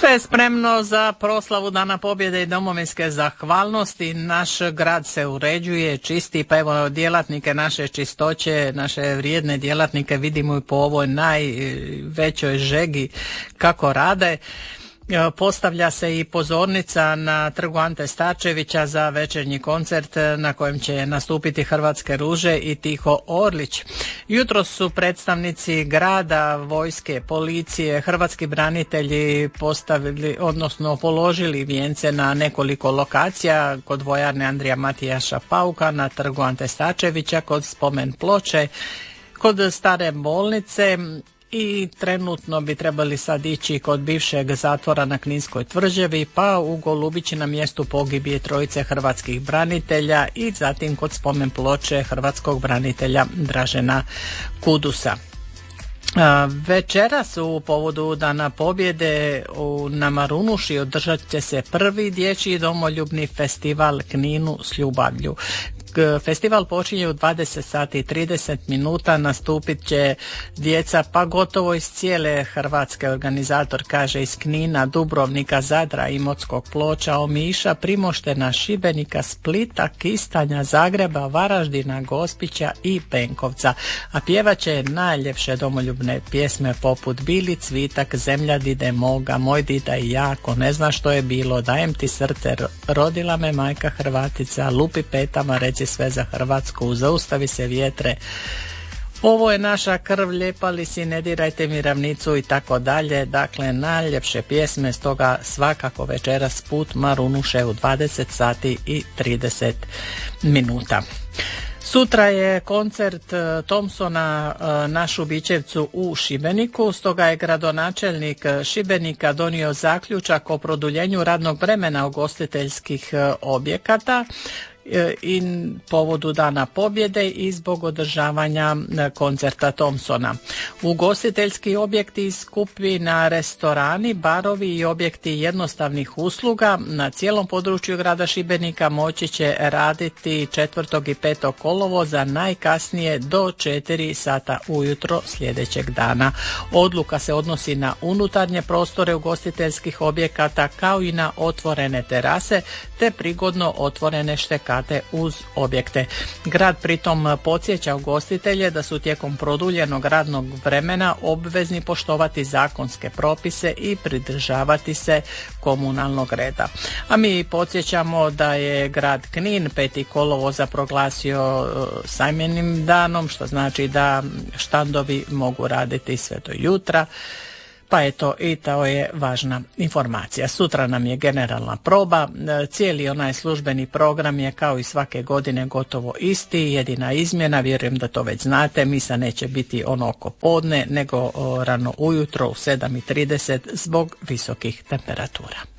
Sve je spremno za proslavu Dana pobjede i domovinske zahvalnosti. Naš grad se uređuje, čisti, pa evo djelatnike naše čistoće, naše vrijedne djelatnike vidimo i po ovoj najvećoj žegi kako rade. Postavlja se i pozornica na trgu Ante Starčevića za večernji koncert na kojem će nastupiti Hrvatske ruže i Tiho Orlić. Jutros su predstavnici grada, vojske, policije, hrvatski branitelji položili vijence na nekoliko lokacija, kod vojarne Andrija Matijaša Pauka, na trgu Ante Starčevića, kod spomen ploče, kod stare bolnice. I trenutno bi trebali sad ići kod bivšeg zatvora na Kninskoj tvrđavi, pa u Golubići na mjestu pogibije trojice hrvatskih branitelja i zatim kod spomen ploče hrvatskog branitelja Dražena Kudusa. Večeras u povodu Dana pobjede na Marunuši održat će se prvi dječji domoljubni festival Kninu s ljubavlju. Festival počinje u 20 sati i 30 minuta, nastupit će djeca pa gotovo iz cijele Hrvatske. Organizator kaže iz Knina, Dubrovnika, Zadra, Imotskog, Ploča, Omiša, Primoštena, Šibenika, Splita, Kistanja, Zagreba, Varaždina, Gospića i Benkovca. A pjevat će najljepše domoljubne pjesme poput Bili cvitak, Zemlja dide moga, Moj dida i ja, Ko ne zna što je bilo, Dajem ti srce, Rodila me majka Hrvatica, Lupi petama, Reci sve za Hrvatsku, Zaustavi se vjetre, Ovo je naša krv, lijepa li si, Ne dirajte mi ravnicu i tako dalje. Dakle, najljepše pjesme, stoga svakako večeras put Marunuše u 20 sati i 30 minuta. Sutra je koncert Thompsona na Šubićevcu u Šibeniku, stoga je gradonačelnik Šibenika donio zaključak o produljenju radnog vremena ugostiteljskih objekata i povodu Dana pobjede i zbog održavanja koncerta Thompsona. Ugostiteljski objekti, skupina, restorani, barovi i objekti jednostavnih usluga na cijelom području grada Šibenika moći će raditi 4. i 5. kolovoza najkasnije do 4 sata ujutro sljedećeg dana. Odluka se odnosi na unutarnje prostore ugostiteljskih objekata kao i na otvorene terase te prigodno otvorene štekate uz objekte. Grad pritom podsjeća ugostitelje da su tijekom produljenog radnog vremena obvezni poštovati zakonske propise i pridržavati se komunalnog reda. A mi podsjećamo da je grad Knin 5. kolovoza proglasio sajmenim danom, što znači da štandovi mogu raditi sve do jutra. Pa eto, i to je važna informacija. Sutra nam je generalna proba, cijeli onaj službeni program je kao i svake godine gotovo isti, jedina izmjena, vjerujem da to već znate, misa neće biti ono oko podne, nego rano ujutro u 7:30 zbog visokih temperatura.